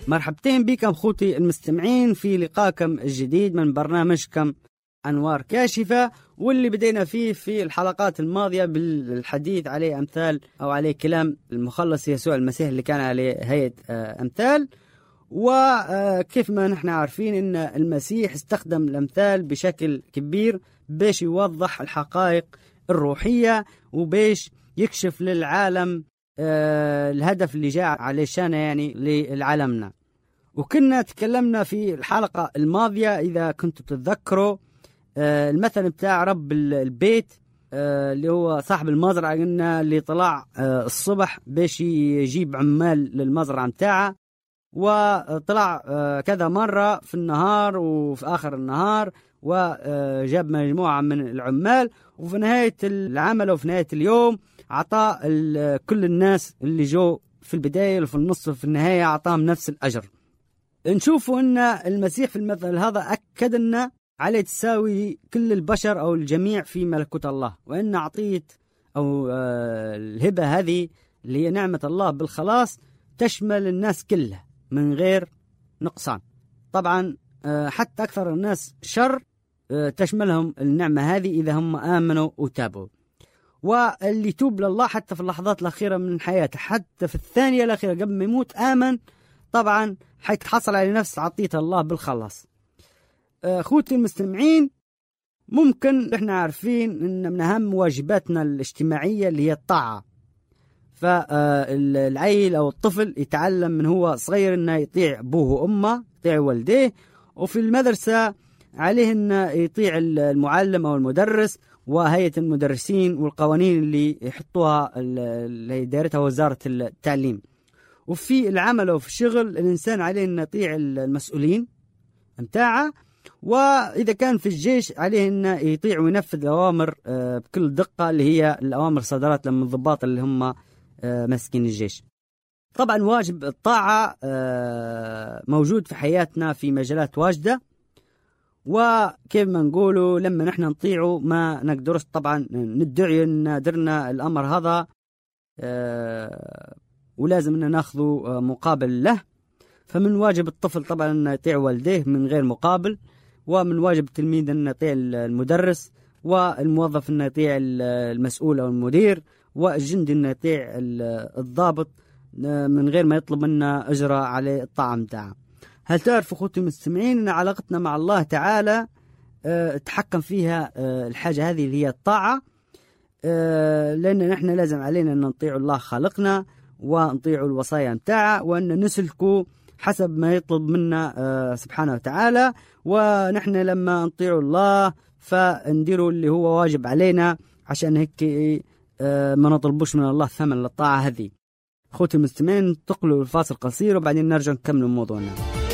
مرحبتين بكم خوتي المستمعين في لقاكم الجديد من برنامجكم أنوار كاشفة، واللي بدينا فيه في الحلقات الماضية بالحديث عليه أمثال أو عليه كلام المخلص يسوع المسيح اللي كان عليه هيئة أمثال. وكيف ما نحن عارفين إن المسيح استخدم الأمثال بشكل كبير باش يوضح الحقائق الروحية وباش يكشف للعالم الهدف اللي جاء علشان يعني للعالمنا. وكنا تكلمنا في الحلقة الماضية إذا كنتوا تتذكروا المثل بتاع رب البيت اللي هو صاحب المزرعة، قلنا اللي طلع الصبح باش يجيب عمال للمزرعة متاعه، وطلع كذا مرة في النهار وفي آخر النهار وجاب مجموعة من العمال، وفي نهاية العمل وفي نهاية اليوم عطى كل الناس اللي جو في البداية وفي النص وفي النهاية عطاهم نفس الأجر. نشوفوا أن المسيح في المثل هذا أكد أن عليه تساوي كل البشر أو الجميع في ملكوت الله، وأن عطية أو الهبة هذه اللي هي نعمة الله بالخلاص تشمل الناس كلها من غير نقصان. طبعا حتى أكثر الناس شر تشملهم النعمة هذه إذا هم آمنوا وتابوا. واللي توب لله حتى في اللحظات الأخيرة من حياته، حتى في الثانية الأخيرة قبل ما يموت آمن، طبعا حيتحصل على نفس عطية الله بالخلاص. أخوتي المستمعين، ممكن احنا عارفين ان من اهم واجباتنا الاجتماعية اللي هي الطاعة. فالعيل او الطفل يتعلم من هو صغير انه يطيع ابوه وامه، يطيع والديه، وفي المدرسة عليه انه يطيع المعلم او المدرس وهيئة المدرسين والقوانين اللي يحطوها اللي دايرتها وزارة التعليم. وفي العمل وفي الشغل الانسان عليه انه يطيع المسؤولين متاعه، وإذا كان في الجيش عليه أنه يطيع وينفذ الأوامر بكل دقة اللي هي الأوامر صدرت من الضباط اللي هم مسكين الجيش. طبعا واجب الطاعة موجود في حياتنا في مجالات واجدة، وكيف ما نقولوا لما نحن نطيعه ما نقدرش طبعا ندعي أن درنا الأمر هذا ولازم أن ناخذه مقابل له. فمن واجب الطفل طبعا أن يطيع والديه من غير مقابل، ومن واجب التلميذ أن يطيع المدرس، والموظف أن يطيع المسؤول أو المدير، والجندي أن يطيع الضابط من غير ما يطلب منا أجر على الطاعة متاعه. هل تعرف أخوتي المستمعين أن علاقتنا مع الله تعالى تحكم فيها الحاجة هذه اللي هي الطاعة؟ لأن نحن لازم علينا أن نطيع الله خالقنا ونطيع الوصايا متاعه، وأن نسلكوا حسب ما يطلب منا سبحانه وتعالى. ونحن لما نطيع الله فنديروا اللي هو واجب علينا، عشان هيك ما نطلبوش من الله ثمن للطاعة هذه. أخوتي المستمعين، انتقلوا الفاصل قصير وبعدين نرجع نكمل موضوعنا.